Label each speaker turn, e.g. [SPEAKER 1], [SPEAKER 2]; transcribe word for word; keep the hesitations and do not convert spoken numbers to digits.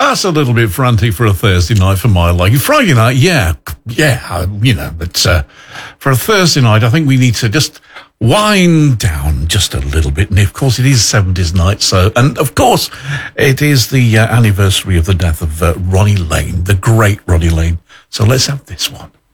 [SPEAKER 1] That's a little bit frantic for a Thursday night for my liking. Friday night, yeah, yeah, uh, you know, but uh, for a Thursday night, I think we need to just wind down just a little bit. And of course, it is seventies night, so, and of course, it is the uh, anniversary of the death of uh, Ronnie Lane, the great Ronnie Lane. So let's have this one.